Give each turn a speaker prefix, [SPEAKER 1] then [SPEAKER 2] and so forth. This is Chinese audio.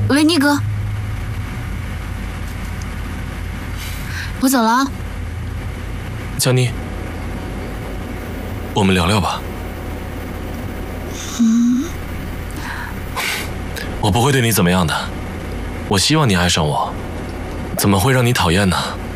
[SPEAKER 1] 维尼哥，我走了啊。
[SPEAKER 2] 佳妮，我们聊聊吧。我不会对你怎么样的，我希望你爱上我，怎么会让你讨厌呢？